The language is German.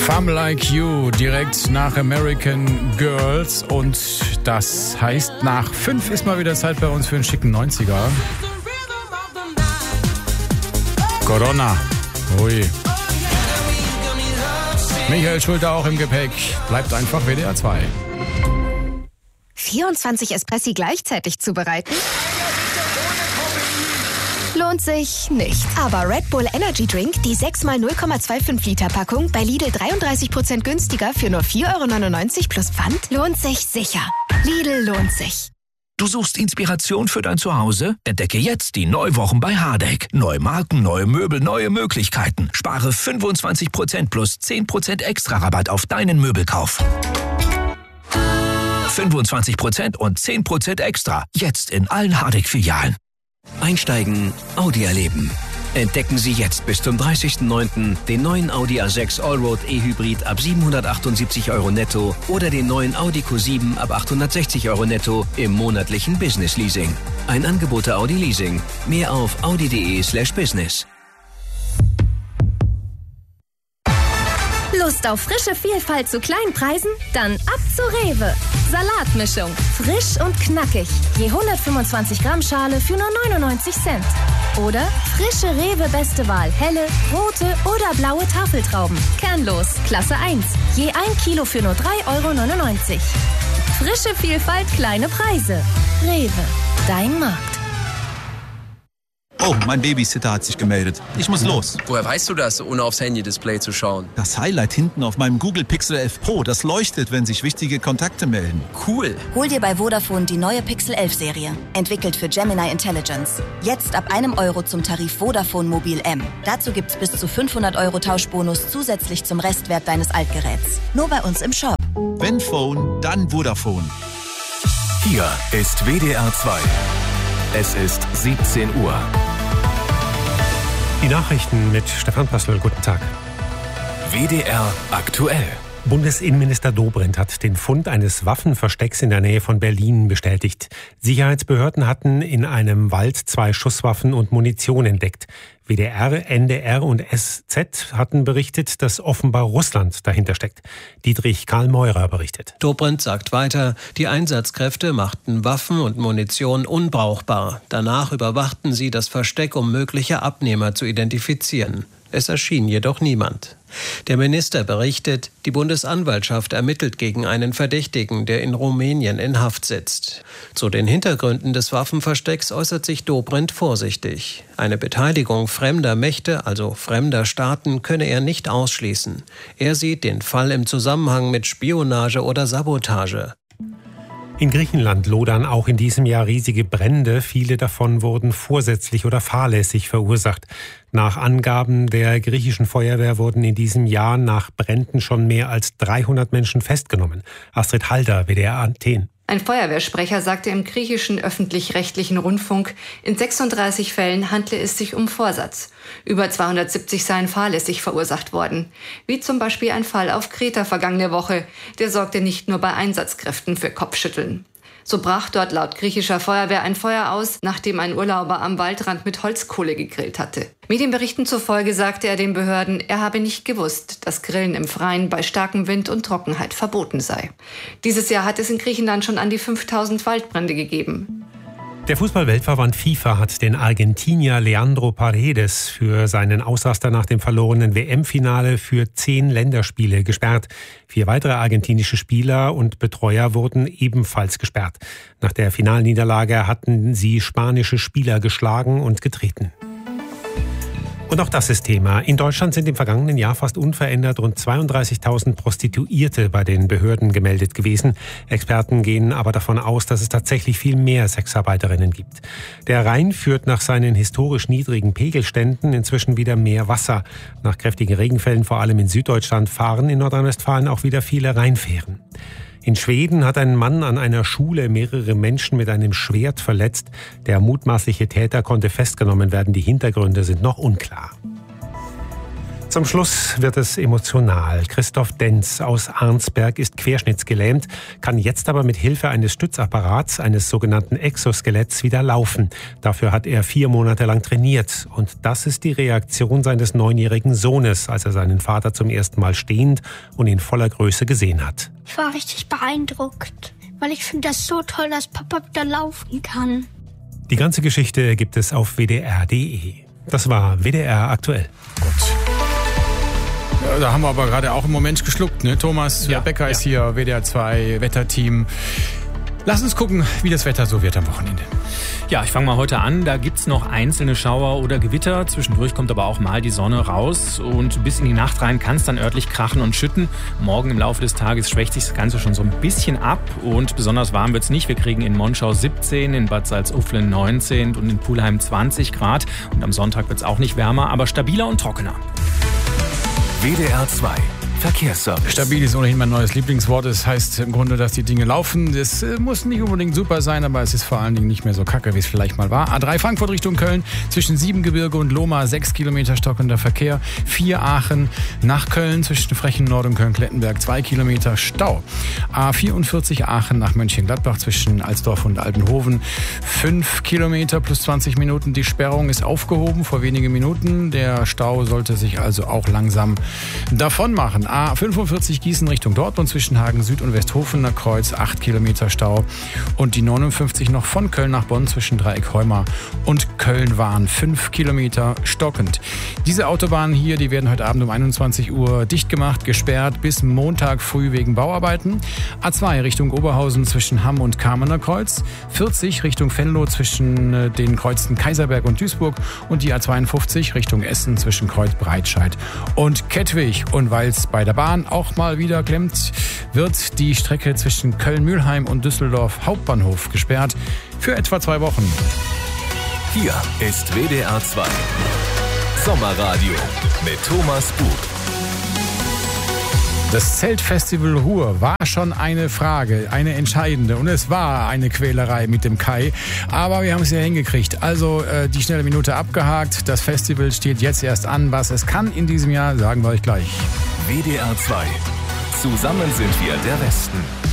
Femme Like You, direkt nach American Girls. Und das heißt, nach 5 ist mal wieder Zeit bei uns für einen schicken 90er. Corona. Ui. Michael Schulte auch im Gepäck. Bleibt einfach WDR 2. 24 Espressi gleichzeitig zubereiten? Lohnt sich nicht. Aber Red Bull Energy Drink, die 6x 0,25 Liter Packung, bei Lidl 33% günstiger für nur 4,99 € plus Pfand, lohnt sich sicher. Lidl lohnt sich. Du suchst Inspiration für dein Zuhause? Entdecke jetzt die Neuwochen bei Hardegg. Neue Marken, neue Möbel, neue Möglichkeiten. Spare 25% plus 10% extra Rabatt auf deinen Möbelkauf. 25% und 10% extra. Jetzt in allen Hardegg-Filialen. Einsteigen, Audi erleben. Entdecken Sie jetzt bis zum 30.09. den neuen Audi A6 Allroad E-Hybrid ab 778 € netto oder den neuen Audi Q7 ab 860 € netto im monatlichen Business Leasing. Ein Angebot der Audi Leasing. Mehr auf audi.de/business. Lust auf frische Vielfalt zu kleinen Preisen? Dann ab zu Rewe. Salatmischung. Frisch und knackig. Je 125 Gramm Schale für nur 99 Cent. Oder frische Rewe Beste Wahl. Helle, rote oder blaue Tafeltrauben. Kernlos. Klasse 1. Je 1 Kilo für nur 3,99 €. Frische Vielfalt, kleine Preise. Rewe. Dein Markt. Oh, mein Babysitter hat sich gemeldet. Ich muss los. Woher weißt du das, ohne aufs Handy-Display zu schauen? Das Highlight hinten auf meinem Google Pixel 11 Pro, das leuchtet, wenn sich wichtige Kontakte melden. Cool. Hol dir bei Vodafone die neue Pixel 11 Serie. Entwickelt für Gemini Intelligence. Jetzt ab €1 zum Tarif Vodafone Mobil M. Dazu gibt's bis zu 500 € Tauschbonus zusätzlich zum Restwert deines Altgeräts. Nur bei uns im Shop. Wenn Phone, dann Vodafone. Hier ist WDR 2. Es ist 17 Uhr. Die Nachrichten mit Stefan Pössl. Guten Tag. WDR aktuell. Bundesinnenminister Dobrindt hat den Fund eines Waffenverstecks in der Nähe von Berlin bestätigt. Sicherheitsbehörden hatten in einem Wald 2 Schusswaffen und Munition entdeckt. WDR, NDR und SZ hatten berichtet, dass offenbar Russland dahinter steckt. Dietrich Karl Meurer berichtet. Dobrindt sagt weiter, die Einsatzkräfte machten Waffen und Munition unbrauchbar. Danach überwachten sie das Versteck, um mögliche Abnehmer zu identifizieren. Es erschien jedoch niemand. Der Minister berichtet, die Bundesanwaltschaft ermittelt gegen einen Verdächtigen, der in Rumänien in Haft sitzt. Zu den Hintergründen des Waffenverstecks äußert sich Dobrindt vorsichtig. Eine Beteiligung fremder Mächte, also fremder Staaten, könne er nicht ausschließen. Er sieht den Fall im Zusammenhang mit Spionage oder Sabotage. In Griechenland lodern auch in diesem Jahr riesige Brände. Viele davon wurden vorsätzlich oder fahrlässig verursacht. Nach Angaben der griechischen Feuerwehr wurden in diesem Jahr nach Bränden schon mehr als 300 Menschen festgenommen. Astrid Halder, WDR Athen. Ein Feuerwehrsprecher sagte im griechischen öffentlich-rechtlichen Rundfunk, in 36 Fällen handle es sich um Vorsatz. Über 270 seien fahrlässig verursacht worden. Wie zum Beispiel ein Fall auf Kreta vergangene Woche. Der sorgte nicht nur bei Einsatzkräften für Kopfschütteln. So brach dort laut griechischer Feuerwehr ein Feuer aus, nachdem ein Urlauber am Waldrand mit Holzkohle gegrillt hatte. Medienberichten zufolge sagte er den Behörden, er habe nicht gewusst, dass Grillen im Freien bei starkem Wind und Trockenheit verboten sei. Dieses Jahr hat es in Griechenland schon an die 5000 Waldbrände gegeben. Der Fußball-Weltverband FIFA hat den Argentinier Leandro Paredes für seinen Ausraster nach dem verlorenen WM-Finale für 10 Länderspiele gesperrt. 4 weitere argentinische Spieler und Betreuer wurden ebenfalls gesperrt. Nach der Finalniederlage hatten sie spanische Spieler geschlagen und getreten. Und auch das ist Thema. In Deutschland sind im vergangenen Jahr fast unverändert rund 32.000 Prostituierte bei den Behörden gemeldet gewesen. Experten gehen aber davon aus, dass es tatsächlich viel mehr Sexarbeiterinnen gibt. Der Rhein führt nach seinen historisch niedrigen Pegelständen inzwischen wieder mehr Wasser. Nach kräftigen Regenfällen, vor allem in Süddeutschland, fahren in Nordrhein-Westfalen auch wieder viele Rheinfähren. In Schweden hat ein Mann an einer Schule mehrere Menschen mit einem Schwert verletzt. Der mutmaßliche Täter konnte festgenommen werden. Die Hintergründe sind noch unklar. Zum Schluss wird es emotional. Christoph Denz aus Arnsberg ist querschnittsgelähmt, kann jetzt aber mit Hilfe eines Stützapparats, eines sogenannten Exoskeletts, wieder laufen. Dafür hat er 4 Monate lang trainiert. Und das ist die Reaktion seines 9-jährigen Sohnes, als er seinen Vater zum ersten Mal stehend und in voller Größe gesehen hat. Ich war richtig beeindruckt, weil ich finde das so toll, dass Papa wieder laufen kann. Die ganze Geschichte gibt es auf wdr.de. Das war WDR aktuell. Gut. Ja, da haben wir aber gerade auch im Moment geschluckt, ne? Thomas Becker ist hier, WDR 2 Wetterteam. Lass uns gucken, wie das Wetter so wird am Wochenende. Ja, ich fange mal heute an. Da gibt's noch einzelne Schauer oder Gewitter. Zwischendurch kommt aber auch mal die Sonne raus. Und bis in die Nacht rein kann es dann örtlich krachen und schütten. Morgen im Laufe des Tages schwächt sich das Ganze schon so ein bisschen ab. Und besonders warm wird's nicht. Wir kriegen in Monschau 17, in Bad Salzuflen 19 und in Pulheim 20 Grad. Und am Sonntag wird's auch nicht wärmer, aber stabiler und trockener. WDR 2 Verkehrsservice. Stabil ist ohnehin mein neues Lieblingswort. Das heißt im Grunde, dass die Dinge laufen. Das muss nicht unbedingt super sein, aber es ist vor allen Dingen nicht mehr so kacke, wie es vielleicht mal war. A3 Frankfurt Richtung Köln, zwischen Siebengebirge und Lohmar 6 Kilometer stockender Verkehr. 4 Aachen nach Köln, zwischen Frechen-Nord und Köln-Klettenberg 2 Kilometer Stau. A44 Aachen nach Mönchengladbach zwischen Alsdorf und Altenhoven 5 Kilometer plus 20 Minuten. Die Sperrung ist aufgehoben vor wenigen Minuten. Der Stau sollte sich also auch langsam davon machen. A45 Gießen Richtung Dortmund zwischen Hagen Süd und Westhofener Kreuz 8 Kilometer Stau. Und die 59 noch von Köln nach Bonn zwischen Dreieck Heumar und Köln-Wahn 5 Kilometer stockend. Diese Autobahnen hier, die werden heute Abend um 21 Uhr dicht gemacht, gesperrt bis Montag früh wegen Bauarbeiten. A2 Richtung Oberhausen zwischen Hamm und Kamener Kreuz. 40 Richtung Venlo zwischen den Kreuzen Kaiserberg und Duisburg. Und die A52 Richtung Essen zwischen Kreuz Breitscheid und Kettwig. Und weil es bei der Bahn auch mal wieder klemmt, wird die Strecke zwischen Köln-Mühlheim und Düsseldorf Hauptbahnhof gesperrt für etwa 2 Wochen. Hier ist WDR 2 Sommerradio mit Thomas Bug. Das Zeltfestival Ruhr war schon eine Frage, eine entscheidende. Und es war eine Quälerei mit dem Kai. Aber wir haben es ja hingekriegt. Also die schnelle Minute abgehakt. Das Festival steht jetzt erst an. Was es kann in diesem Jahr, sagen wir euch gleich. WDR 2. Zusammen sind wir der Westen.